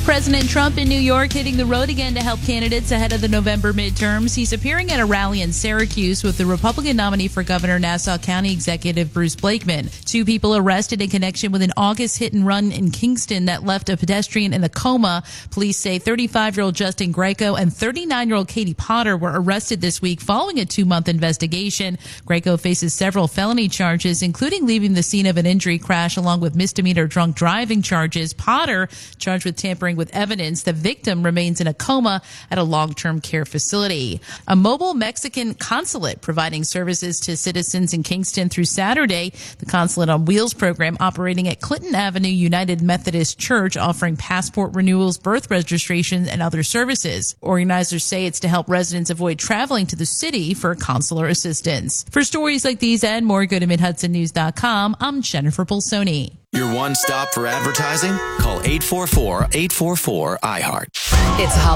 President Trump in New York hitting the road again to help candidates ahead of the November midterms. He's appearing at a rally in Syracuse with the Republican nominee for governor, Nassau County Executive Bruce Blakeman. 2 people arrested in connection with an August hit and run in Kingston that left a pedestrian in a coma. Police say 35-year-old Justin Greco and 39-year-old Katie Potter were arrested this week following a 2-month investigation. Greco faces several felony charges, including leaving the scene of an injury crash along with misdemeanor drunk driving charges. Potter charged with tampering with evidence. The victim remains in a coma at a long-term care facility. A mobile Mexican consulate providing services to citizens in Kingston through Saturday. The Consulate on Wheels program operating at Clinton Avenue United Methodist Church, offering passport renewals, birth registrations, and other services. Organizers say it's to help residents avoid traveling to the city for consular assistance. For stories like these and more, go to MidHudsonNews.com. I'm Jennifer Pulsoni. Your one stop for advertising? Call 844-844-IHEART. It's